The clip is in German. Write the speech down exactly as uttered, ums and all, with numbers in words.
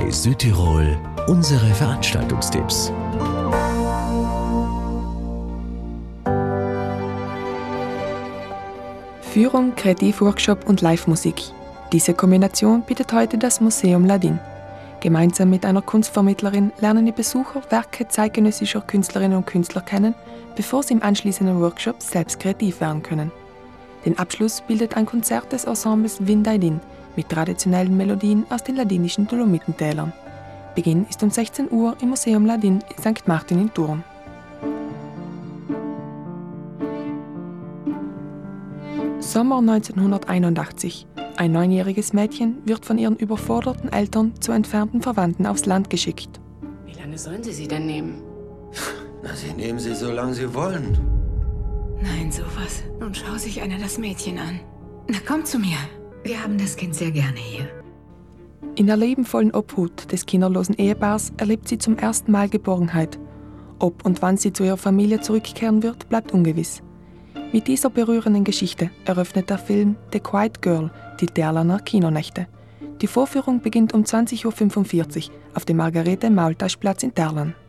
Bei Südtirol unsere Veranstaltungstipps. Führung, Kreativworkshop und Live-Musik. Diese Kombination bietet heute das Museum Ladin. Gemeinsam mit einer Kunstvermittlerin lernen die Besucher Werke zeitgenössischer Künstlerinnen und Künstler kennen, bevor sie im anschließenden Workshop selbst kreativ werden können. Den Abschluss bildet ein Konzert des Ensembles Vindaydin mit traditionellen Melodien aus den ladinischen Dolomitentälern. Beginn ist um sechzehn Uhr im Museum Ladin in Sankt Martin in Thurn. Sommer neunzehnhunderteinundachtzig. Ein neunjähriges Mädchen wird von ihren überforderten Eltern zu entfernten Verwandten aufs Land geschickt. Wie lange sollen Sie sie denn nehmen? Na, Sie nehmen sie so lange Sie wollen. Nein, sowas. Nun schau sich einer das Mädchen an. Na, komm zu mir. Wir haben das Kind sehr gerne hier. In der liebevollen Obhut des kinderlosen Ehepaars erlebt sie zum ersten Mal Geborgenheit. Ob und wann sie zu ihrer Familie zurückkehren wird, bleibt ungewiss. Mit dieser berührenden Geschichte eröffnet der Film The Quiet Girl die Terlaner Kinonächte. Die Vorführung beginnt um zwanzig Uhr fünfundvierzig auf dem Margarete-Maultasch-Platz in Terlan.